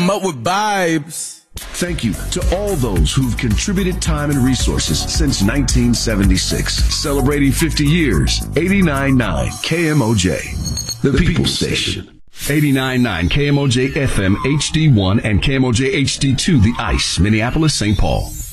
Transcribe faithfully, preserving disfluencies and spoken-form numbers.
come up with vibes. Thank you to all those who've contributed time and resources since nineteen seventy-six. Celebrating fifty years. eighty-nine point nine K M O J, the People's Station. eighty-nine point nine K M O J F M H D one and K M O J H D two, The Ice, Minneapolis, Saint Paul.